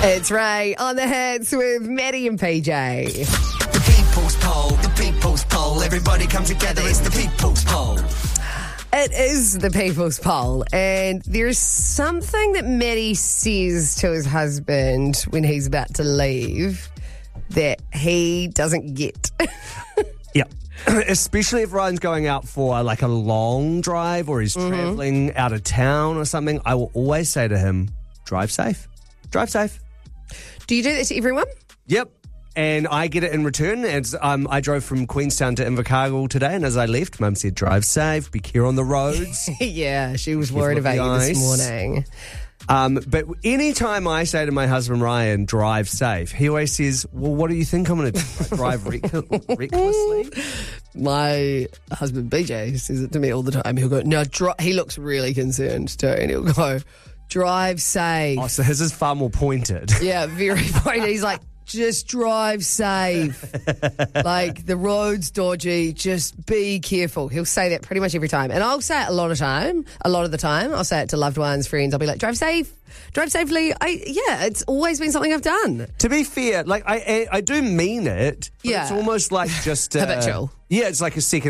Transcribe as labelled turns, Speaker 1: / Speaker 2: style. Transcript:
Speaker 1: It's Ray on the hits with Maddie and PJ.
Speaker 2: The people's poll, everybody come together, it's the people's poll.
Speaker 1: It is the people's poll, and there's something that Maddie says to his husband when he's about to leave that he doesn't get.
Speaker 3: Yeah. Especially if Ryan's going out for like a long drive or he's traveling out of town or something, I will always say to him, drive safe. Drive safe.
Speaker 1: Do you do that to everyone?
Speaker 3: Yep. And I get it in return. As I drove from Queenstown to Invercargill today, and as I left, Mum said, drive safe, be careful on the roads.
Speaker 1: Yeah, she was worried about you this morning.
Speaker 3: But any time I say to my husband, Ryan, drive safe, he always says, well, what do you think I'm going to do? Drive recklessly?
Speaker 1: My husband, BJ, says it to me all the time. He'll go, no, he looks really concerned too, and he'll go, drive safe.
Speaker 3: Oh, so his is far more pointed.
Speaker 1: Yeah, very pointed. He's like, just drive safe. Like, the road's dodgy. Just be careful. He'll say that pretty much every time. And I'll say it a lot of the time. I'll say it to loved ones, friends. I'll be like, drive safe. Drive safely. It's always been something I've done.
Speaker 3: To be fair, like I do mean it. But
Speaker 1: Yeah.
Speaker 3: It's almost like just
Speaker 1: Habitual.
Speaker 3: Yeah, it's like a second